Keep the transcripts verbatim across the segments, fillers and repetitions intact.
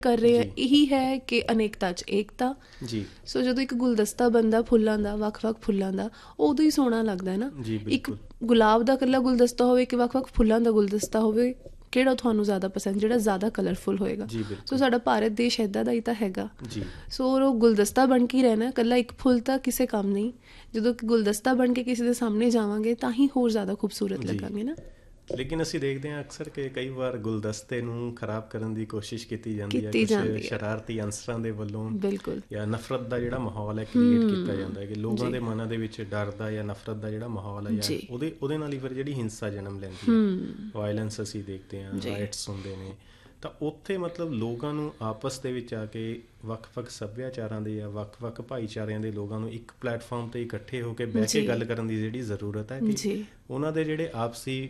ਕਰ ਰਹੇ ਆ ਇਹੀ ਹੈ ਕਿ ਅਨੇਕਤਾ 'ਚ ਏਕਤਾ ਜੀ। ਸੋ ਜਦੋਂ ਇੱਕ ਗੁਲਦਸਤਾ ਬਣਦਾ ਫੁੱਲਾਂ ਦਾ, ਵੱਖ-ਵੱਖ ਫੁੱਲਾਂ ਦਾ, ਉਦੋਂ ਹੀ ਸੋਹਣਾ ਲੱਗਦਾ ਨਾ। ਇੱਕ ਗੁਲਾਬ ਦਾ ਇਕੱਲਾ ਗੁਲਦਸਤਾ ਹੋਵੇ ਕਿ ਵੱਖ-ਵੱਖ ਫੁੱਲਾਂ ਦਾ ਗੁਲਦਸਤਾ ਹੋਵੇ, ਕਿਹੜਾ ਤੁਹਾਨੂੰ ਜ਼ਿਆਦਾ ਪਸੰਦ, ਜਿਹੜਾ ਜ਼ਿਆਦਾ ਕਲਰਫੁਲ ਹੋਏਗਾ। ਸੋ ਸਾਡਾ ਭਾਰਤ ਦੇਸ਼ ਇੱਦਾਂ ਦਾ ਹੀ ਤਾਂ ਹੈਗਾ। ਸੋ ਉਹ ਗੁਲਦਸਤਾ ਬਣ ਕੇ ਹੀ ਰਹਿਣਾ, ਇਕੱਲਾ ਇੱਕ ਫੁੱਲ ਤਾਂ ਕਿਸੇ ਕੰਮ ਨਹੀਂ। ਜਦੋਂ ਗੁਲਦਸਤਾ ਬਣ ਕੇ ਕਿਸੇ ਦੇ ਸਾਹਮਣੇ ਜਾਵਾਂਗੇ ਤਾਂ ਹੀ ਹੋਰ ਜ਼ਿਆਦਾ ਖੂਬਸੂਰਤ ਲੱਗਾਂਗੇ ਨਾ। ਲੇਕਿਨ ਅਸੀਂ ਦੇਖਦੇ ਹਾਂ ਅਕਸਰ ਕਿ ਕਈ ਵਾਰ ਗੁਲਦਸਤੇ ਨੂੰ ਖਰਾਬ ਕਰਨ ਦੀ ਕੋਸ਼ਿਸ਼ ਕੀਤੀ ਜਾਂਦੀ ਹੈ ਕੁਛ ਸ਼ਰਾਰਤੀ ਅਨਸਰਾਂ ਦੇ ਵੱਲੋਂ। ਬਿਲਕੁਲ। ਜਾਂ ਨਫ਼ਰਤ ਦਾ ਜਿਹੜਾ ਮਾਹੌਲ ਹੈ ਕ੍ਰੀਏਟ ਕੀਤਾ ਜਾਂਦਾ ਹੈ ਕਿ ਲੋਕਾਂ ਦੇ ਮਨਾਂ ਦੇ ਵਿੱਚ ਡਰ ਦਾ ਜਾਂ ਨਫ਼ਰਤ ਦਾ ਜਿਹੜਾ ਮਾਹੌਲ ਹੈ ਜਾਂ ਉਹਦੇ ਉਹਦੇ ਨਾਲ ਹੀ ਫਿਰ ਜਿਹੜੀ ਹਿੰਸਾ ਜਨਮ ਲੈਂਦੀ ਹੈ, ਵਾਇਲੈਂਸ ਅਸੀਂ ਦੇਖਦੇ ਹਾਂ, ਰਾਈਟਸ ਹੁੰਦੇ ਨੇ। ਤਾਂ ਉੱਥੇ ਮਤਲਬ ਲੋਕਾਂ ਨੂੰ ਆਪਸ ਦੇ ਵਿੱਚ ਆ ਕੇ ਵੱਖ-ਵੱਖ ਸੱਭਿਆਚਾਰਾਂ ਦੇ ਜਾਂ ਵੱਖ-ਵੱਖ ਭਾਈਚਾਰਿਆਂ ਦੇ ਲੋਕਾਂ ਨੂੰ ਇੱਕ ਪਲੇਟਫਾਰਮ 'ਤੇ ਇਕੱਠੇ ਹੋ ਕੇ ਬਹਿ ਕੇ ਗੱਲ ਕਰਨ ਦੀ ਜਿਹੜੀ ਜ਼ਰੂਰਤ ਹੈ ਕਿ ਉਹਨਾਂ ਦੇ ਜਿਹੜੇ ਆਪਸੀ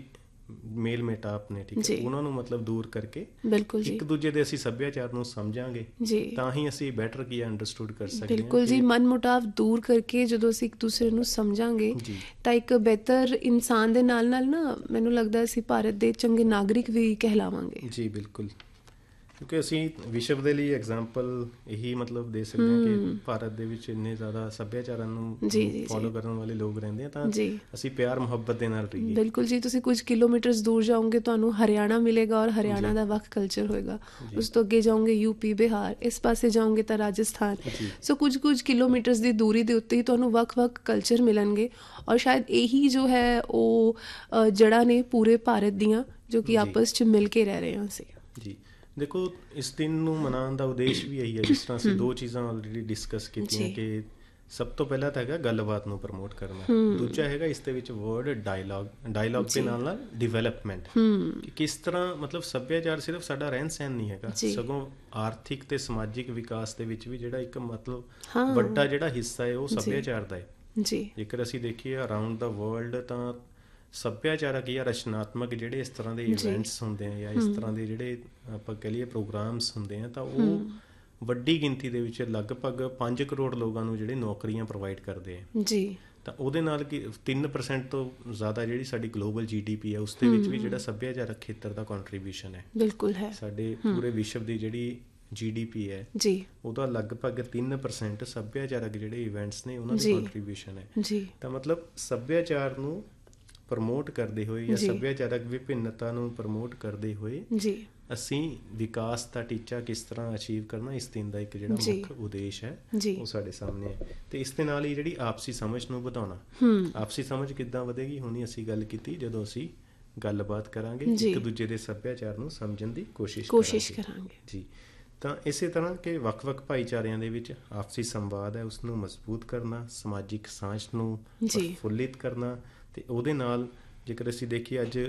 ਮੇਲ ਮਿਟਾਪ ਨੇ, ਠੀਕ ਹੈ, ਉਹਨਾਂ ਨੂੰ ਮਤਲਬ ਦੂਰ ਕਰਕੇ ਇੱਕ ਦੂਜੇ ਦੇ ਅਸੀਂ ਸੱਭਿਆਚਾਰ ਨੂੰ ਸਮਝਾਂਗੇ ਤਾਂ ਹੀ ਅਸੀਂ ਬੈਟਰ ਕੀ ਅੰਡਰਸਟੂਡ ਕਰ ਸਕਦੇ ਹਾਂ। ਬਿਲਕੁਲ ਜੀ, ਮਨ ਮੁਟਾਵ ਦੂਰ ਕਰਕੇ ਜਦੋਂ ਅਸੀਂ ਇੱਕ ਦੂਸਰੇ ਨੂੰ ਸਮਝਾਂਗੇ ਤਾਂ ਇੱਕ ਬਿਹਤਰ ਇਨਸਾਨ ਦੇ ਨਾਲ ਨਾਲ ਨਾ ਮੈਨੂੰ ਲੱਗਦਾ ਅਸੀਂ ਭਾਰਤ ਦੇ ਚੰਗੇ ਨਾਗਰਿਕ ਵੀ ਕਹਿਲਾਵਾਂਗੇ। ਜੀ ਬਿਲਕੁਲ, ਕਿਉਂਕਿ ਅਸੀਂ ਵਿਸ਼ਵ ਦੇ ਲਈ ਐਗਜ਼ਾਮਪਲ ਇਹੀ ਮਤਲਬ ਦੇ ਸਕਦੇ ਹਾਂ ਕਿ ਭਾਰਤ ਦੇ ਵਿੱਚ ਇੰਨੇ ਜ਼ਿਆਦਾ ਸੱਭਿਆਚਾਰਾਂ ਨੂੰ ਫੋਲੋ ਕਰਨ ਵਾਲੇ ਲੋਕ ਰਹਿੰਦੇ ਆ, ਤਾਂ ਅਸੀਂ ਪਿਆਰ ਮੁਹੱਬਤ ਦੇ ਨਾਲ ਰਹੀਏ। ਬਿਲਕੁਲ ਜੀ, ਤੁਸੀਂ ਕੁਝ ਕਿਲੋਮੀਟਰਸ ਦੂਰ ਜਾਓਗੇ ਤੁਹਾਨੂੰ ਹਰਿਆਣਾ ਮਿਲੇਗਾ ਔਰ ਹਰਿਆਣਾ ਦਾ ਵੱਖ ਕਲਚਰ ਹੋਏਗਾ। ਉਸ ਤੋਂ ਅੱਗੇ ਜਾਓਗੇ ਯੂਪੀ, ਬਿਹਾਰ, ਇਸ ਪਾਸੇ ਜਾਓਗੇ ਤਾਂ ਰਾਜਸਥਾਨ। ਸੋ ਕੁਝ ਕੁਝ ਕਿਲੋਮੀਟਰਸ ਦੀ ਦੂਰੀ ਦੇ ਉੱਤੇ ਹੀ ਤੁਹਾਨੂੰ ਵੱਖ-ਵੱਖ ਕਲਚਰ ਮਿਲਣਗੇ ਔਰ ਸ਼ਾਇਦ ਇਹੀ ਜੋ ਹੈ ਉਹ ਜੜ੍ਹਾਂ ਨੇ ਪੂਰੇ ਭਾਰਤ ਦੀਆਂ, ਜੋ ਕਿ ਆਪਸ 'ਚ ਮਿਲ ਕੇ ਰਹਿ ਰਹੇ ਹਾਂ ਅਸੀਂ। ਜੀ ਦੇਖੋ, ਇਸ ਦਿਨ ਨੂੰ ਮਨਾਉਣ ਦਾ ਉਦੇਸ਼ ਵੀ ਇਹੀ ਹੈ, ਜਿਸ ਤਰ੍ਹਾਂ ਅਸੀਂ ਦੋ ਚੀਜ਼ਾਂ ਆਲਰੇਡੀ ਡਿਸਕਸ ਕੀਤੀਆਂ ਕਿ ਸਭ ਤੋਂ ਪਹਿਲਾਂ ਤਾਂ ਹੈਗਾ ਗੱਲਬਾਤ ਨੂੰ ਪ੍ਰਮੋਟ ਕਰਨਾ, ਦੂਜਾ ਹੈਗਾ ਇਸ ਦੇ ਵਿੱਚ ਵਰਡ ਡਾਇਲੋਗ, ਡਾਇਲੋਗ ਦੇ ਨਾਲ ਨਾਲ ਡਿਵੈਲਪਮੈਂਟ, ਕਿ ਕਿਸ ਤਰ੍ਹਾਂ ਮਤਲਬ ਸੱਭਿਆਚਾਰ ਸਿਰਫ ਸਾਡਾ ਰਹਿਣ ਸਹਿਣ ਨਹੀਂ ਹੈਗਾ, ਸਗੋਂ ਆਰਥਿਕ ਤੇ ਸਮਾਜਿਕ ਵਿਕਾਸ ਦੇ ਵਿੱਚ ਵੀ ਜਿਹੜਾ ਇੱਕ ਮਤਲਬ ਵੱਡਾ ਜਿਹੜਾ ਹਿੱਸਾ ਹੈ ਉਹ ਸੱਭਿਆਚਾਰ ਦਾ ਹੈ। ਜੇਕਰ ਅਸੀਂ ਦੇਖੀਏ ਅਰਾਊਂਡ ਦਾ ਵਰਲਡ ਤਾਂ ਸੱਭਿਆਚਾਰਕ ਜਾਂ ਰਚਨਾਤਮਕ ਜਿਹੜੇ ਇਸ ਤਰ੍ਹਾਂ ਦੇ ਇਵੈਂਟਸ ਹੁੰਦੇ ਆ ਜਾਂ ਇਸ ਤਰ੍ਹਾਂ ਦੇ ਜਿਹੜੇ ਆਪਾਂ ਕਹਿ ਲਈਏ ਪ੍ਰੋਗਰਾਮਸ ਹੁੰਦੇ ਆ ਤਾਂ ਉਹ ਵੱਡੀ ਗਿਣਤੀ ਦੇ ਵਿੱਚ ਲਗਭਗ ਪੰਜ ਕਰੋੜ ਲੋਕਾਂ ਨੂੰ ਜਿਹੜੇ ਨੌਕਰੀਆਂ ਪ੍ਰੋਵਾਈਡ ਕਰਦੇ ਆ। ਜੀ। ਤਾਂ ਉਹਦੇ ਨਾਲ ਕਿ ਤਿੰਨ ਪਰਸੈਂਟ ਤੋਂ ਜ਼ਿਆਦਾ ਜਿਹੜੀ ਸਾਡੀ ਗਲੋਬਲ ਜੀ ਡੀ ਪੀ ਹੈ ਉਸ ਦੇ ਵਿੱਚ ਵੀ ਜਿਹੜਾ ਸੱਭਿਆਚਾਰਕ ਖੇਤਰ ਦਾ ਕੰਟਰੀਬਿਊਸ਼ਨ ਹੈ। ਬਿਲਕੁਲ ਹੈ। ਸਾਡੇ ਪੂਰੇ ਵਿਸ਼ਵ ਦੀ ਜਿਹੜੀ ਜੀ ਡੀ ਪੀ ਹੈ ਜੀ ਉਹਦਾ ਲਗਭਗ ਤਿੰਨ ਪਰਸੈਂਟ ਸੱਭਿਆਚਾਰਕ ਜਿਹੜੇ ਇਵੈਂਟਸ ਨੇ ਉਹਨਾਂ ਦੀ ਕੰਟਰੀਬਿਊਸ਼ਨ ਹੈ। ਜੀ। ਤਾਂ ਮਤਲਬ ਸੱਭਿਆਚਾਰ ਨੂੰ ਪ੍ਰਮੋਟ ਕਰਦੇ ਹੋਏ ਜਾਂ ਸੱਭਿਆਚਾਰਕ ਵਿਭਿੰਨਤਾ ਨੂੰ ਪ੍ਰਮੋਟ ਕਰਦੇ ਹੋਏ ਅਸੀਂ ਵਿਕਾਸ ਦਾ ਟੀਚਾ ਕਿਸ ਤਰ੍ਹਾਂ ਅਚੀਵ ਕਰਨਾ, ਇਸ ਦਿਨ ਦਾ ਇੱਕ ਜਿਹੜਾ ਮੁੱਖ ਉਦੇਸ਼ ਹੈ ਉਹ ਸਾਡੇ ਸਾਹਮਣੇ ਹੈ। ਤੇ ਇਸ ਦੇ ਨਾਲ ਹੀ ਜਿਹੜੀ ਆਪਸੀ ਸਮਝ ਨੂੰ ਵਧਾਉਣਾ, ਆਪਸੀ ਸਮਝ ਕਿੱਦਾਂ ਵਧੇਗੀ, ਹੁਣੀ ਅਸੀਂ ਗੱਲ ਕੀਤੀ, ਜਦੋਂ ਅਸੀਂ ਗੱਲਬਾਤ ਕਰਾਂਗੇ ਇੱਕ ਦੂਜੇ ਦੇ ਸੱਭਿਆਚਾਰ ਨੂੰ ਸਮਝਣ ਦੀ ਕੋਸ਼ਿਸ਼ ਕਰਾਂਗੇ। ਜੀ। ਤਾਂ ਇਸੇ ਤਰ੍ਹਾਂ ਕਿ ਵੱਖ-ਵੱਖ ਭਾਈਚਾਰਿਆਂ ਦੇ ਵਿੱਚ ਆਪਸੀ ਸੰਵਾਦ ਹੈ ਉਸਨੂੰ ਮਜ਼ਬੂਤ ਕਰਨਾ, ਸਮਾਜਿਕ ਸਾਂਝ ਨੂੰ ਪ੍ਰਫੁੱਲਿਤ ਕਰਨਾ, ਤੇ ਉਹਦੇ ਨਾਲ ਜੇਕਰ ਅਸੀਂ ਦੇਖੀਏ ਅੱਜ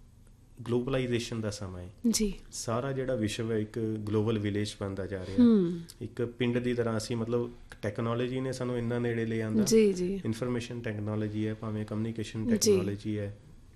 ਗਲੋਬਲਾਈਜੇਸ਼ਨ ਦਾ ਸਮਾਂ ਹੈ ਜੀ, ਸਾਰਾ ਜਿਹੜਾ ਵਿਸ਼ਵ ਹੈ ਇੱਕ ਗਲੋਬਲ ਵਿਲੇਜ ਬਣਦਾ ਜਾ ਰਿਹਾ, ਇੱਕ ਪਿੰਡ ਦੀ ਤਰ੍ਹਾਂ ਅਸੀਂ ਮਤਲਬ ਟੈਕਨੋਲੋਜੀ ਨੇ ਸਾਨੂੰ ਇੰਨਾ ਨੇੜੇ ਲੈ ਆਂਦਾ। ਜੀ ਜੀ। ਇਨਫੋਰਮੇਸ਼ਨ ਟੈਕਨੋਲੋਜੀ ਹੈ, ਭਾਵੇਂ ਕਮਿਊਨੀਕੇਸ਼ਨ ਟੈਕਨੋਲੋਜੀ ਹੈ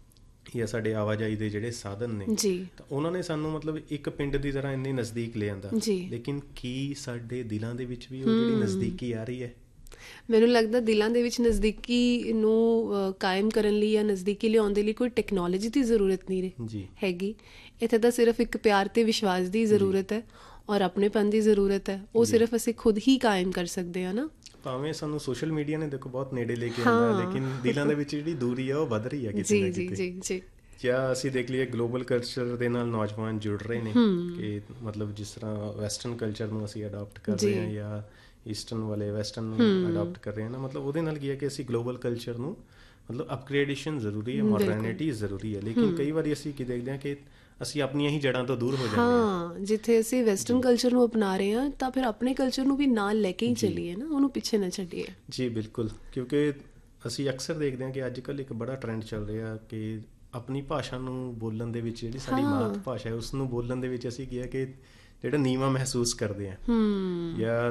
ਜਾਂ ਸਾਡੇ ਆਵਾਜਾਈ ਦੇ ਜਿਹੜੇ ਸਾਧਨ ਨੇ, ਤਾਂ ਉਹਨਾਂ ਨੇ ਸਾਨੂੰ ਮਤਲਬ ਇੱਕ ਪਿੰਡ ਦੀ ਤਰ੍ਹਾਂ ਇੰਨੇ ਨਜ਼ਦੀਕ ਲੈ ਆਂਦਾ। ਲੇਕਿਨ ਕੀ ਸਾਡੇ ਦਿਲਾਂ ਦੇ ਵਿੱਚ ਵੀ ਉਹ ਜਿਹੜੀ ਨਜ਼ਦੀਕੀ ਆ ਰਹੀ ਹੈ? ਮੈਨੂੰ ਲੱਗਦਾ ਦਿਲਾਂ ਦੇ ਵਿੱਚ ਨਜ਼ਦੀਕੀ ਨੂੰ ਕਾਇਮ ਕਰਨ ਲਈ ਜਾਂ ਨਜ਼ਦੀਕੀ ਲਿਆਉਣ ਦੇ ਲਈ ਕੋਈ ਟੈਕਨੋਲੋਜੀ ਦੀ ਜ਼ਰੂਰਤ ਨਹੀਂ ਰਹੀ ਹੈਗੀ। ਇੱਥੇ ਤਾਂ ਸਿਰਫ ਇੱਕ ਪਿਆਰ ਤੇ ਵਿਸ਼ਵਾਸ ਦੀ ਜ਼ਰੂਰਤ ਹੈ ਔਰ ਆਪਣੇਪਨ ਦੀ ਜ਼ਰੂਰਤ ਹੈ, ਉਹ ਸਿਰਫ ਅਸੀਂ ਖੁਦ ਹੀ ਕਾਇਮ ਕਰ ਸਕਦੇ ਹਾਂ ਨਾ। ਭਾਵੇਂ ਸਾਨੂੰ ਸੋਸ਼ਲ ਮੀਡੀਆ ਨੇ ਦੇਖੋ ਬਹੁਤ ਨੇੜੇ ਲੈ ਕੇ ਆਉਂਦਾ, ਲੇਕਿਨ ਦਿਲਾਂ ਦੇ ਵਿੱਚ ਜਿਹੜੀ ਦੂਰੀ ਹੈ ਉਹ ਵੱਧ ਰਹੀ ਹੈ ਕਿਤੇ ਨਾ ਕਿਤੇ। ਜਾਂ ਅਸੀਂ ਦੇਖ ਲਈਏ ਗਲੋਬਲ ਕਲਚਰ ਦੇ ਨਾਲ ਨੌਜਵਾਨ ਜੁੜ ਰਹੇ ਨੇ ਕਿ ਮਤਲਬ ਜਿਸ ਤਰ੍ਹਾਂ ਵੈਸਟਰਨ ਕਲਚਰ ਨੂੰ ਅਸੀਂ ਅਡਾਪਟ ਕਰ ਰਹੇ ਹਾਂ ਜਾਂ ਈਸਟਰਨ ਵਾਲੇ ਵੈਸਟਰਨ ਨੂੰ ਅਡਾਪਟ ਕਰ ਰਹੇ ਹਾਂ ਨਾ, ਮਤਲਬ ਉਹਦੇ ਨਾਲ ਕੀ ਹੈ ਕਿ ਅਸੀਂ ਗਲੋਬਲ ਕਲਚਰ ਨੂੰ ਮਤਲਬ ਅਪਗ੍ਰੇਡੇਸ਼ਨ ਜ਼ਰੂਰੀ ਹੈ, ਮੋਡਰਨਿਟੀ ਜ਼ਰੂਰੀ ਹੈ, ਲੇਕਿਨ ਕਈ ਵਾਰੀ ਅਸੀਂ ਕੀ ਦੇਖਦੇ ਹਾਂ ਕਿ ਅਸੀਂ ਆਪਣੀਆਂ ਹੀ ਜੜ੍ਹਾਂ ਤੋਂ ਦੂਰ ਹੋ ਜਾਂਦੇ ਹਾਂ। ਜਿੱਥੇ ਅਸੀਂ ਵੈਸਟਰਨ ਕਲਚਰ ਨੂੰ ਅਪਣਾ ਰਹੇ ਹਾਂ ਤਾਂ ਫਿਰ ਆਪਣੇ ਕਲਚਰ ਨੂੰ ਵੀ ਨਾਲ ਲੈ ਕੇ ਹੀ ਚੱਲੀਏ ਨਾ, ਉਹਨੂੰ ਪਿੱਛੇ ਨਾ ਛੱਡੀਏ। ਜੀ ਬਿਲਕੁਲ, ਕਿਉਂਕਿ ਅਸੀਂ ਅਕਸਰ ਦੇਖਦੇ ਹਾਂ ਕਿ ਅੱਜ ਕੱਲ੍ਹ ਇੱਕ ਬੜਾ ਟਰੈਂਡ ਚੱਲ ਰਿਹਾ ਕਿ ਆਪਣੀ ਭਾਸ਼ਾ ਨੂੰ ਬੋਲਣ ਦੇ ਵਿੱਚ, ਜਿਹੜੀ ਸਾਡੀ ਮਾਤ ਭਾਸ਼ਾ ਹੈ ਉਸ ਨੂੰ ਬੋਲਣ ਦੇ ਵਿੱਚ ਅਸੀਂ ਕੀ ਹੈ ਕਿ ਜਿਹੜਾ ਨੀਵਾਂ ਮਹਿਸੂਸ ਕਰਦੇ ਹਾਂ ਜਾਂ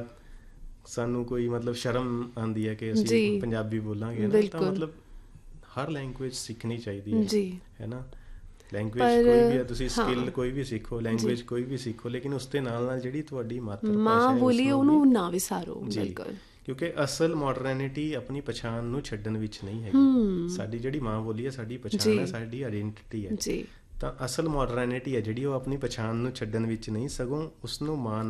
ਸਾਨੂੰ ਕੋਈ ਮਤਲਬ ਸ਼ਰਮ ਆਉਂਦੀ ਹੈ ਕਿ ਅਸੀਂ ਪੰਜਾਬੀ ਬੋਲਾਂਗੇ ਨਾ, ਤਾਂ ਮਤਲਬ ਹਰ ਲੈਂਗੁਏਜ ਸਿੱਖਣੀ ਚਾਹੀਦੀ ਹੈ, ਹੈ ਨਾ। ਲੈਂਗੁਏਜ ਕੋਈ ਵੀ ਹੈ, ਤੁਸੀਂ ਸਕਿੱਲ ਕੋਈ ਵੀ ਸਿੱਖੋ, ਲੈਂਗੁਏਜ ਕੋਈ ਵੀ ਸਿੱਖੋ, ਲੇਕਿਨ ਉਸ ਦੇ ਨਾਲ ਨਾਲ ਜਿਹੜੀ ਤੁਹਾਡੀ ਮਾਤਰ ਭਾਸ਼ਾ ਬੋਲੀ ਉਹਨੂੰ ਨਾ ਵਿਸਾਰੋ। ਬਿਲਕੁਲ, ਕਿਉਂਕਿ ਅਸਲ ਮਾਡਰਨਿਟੀ ਆਪਣੀ ਪਛਾਣ ਨੂੰ ਛੱਡਣ ਵਿੱਚ ਨਹੀਂ ਹੈਗੀ। ਸਾਡੀ ਜਿਹੜੀ ਮਾਂ ਬੋਲੀ ਹੈ ਸਾਡੀ ਪਛਾਣ ਹੈ, ਸਾਡੀ ਆਇਡੈਂਟੀਟੀ ਹੈ। ਤਾਂ ਅਸਲ ਮਾਡਰਨਿਟੀ ਹੈ ਜਿਹੜੀ ਉਹ ਆਪਣੀ ਪਛਾਣ ਨੂੰ ਛੱਡਣ ਵਿੱਚ ਨਹੀਂ, ਸਗੋਂ ਉਸ ਨੂੰ ਮਾਣ